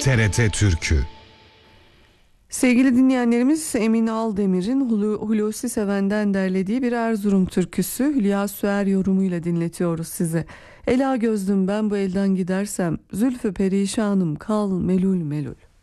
TRT Türkü. Sevgili dinleyenlerimiz, Emin Aldemir'in Hulusi Seven'den derlediği bir Erzurum türküsü Hülya Süer yorumuyla dinletiyoruz size. Ela gözlüm ben bu elden gidersem, zülfü perişanım kal melul melul.